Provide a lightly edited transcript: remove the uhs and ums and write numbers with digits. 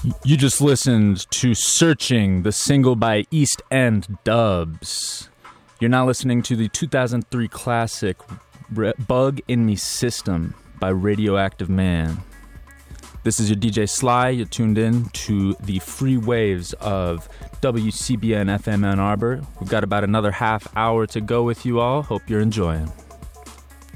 You just listened to Searching, the single by East End Dubs. You're now listening to the 2003 classic Bug in Me System by Radioactive Man. This is your DJ Sly. You're tuned in to the free waves of WCBN FM Ann Arbor. We've got about another half hour to go with you all. Hope you're enjoying.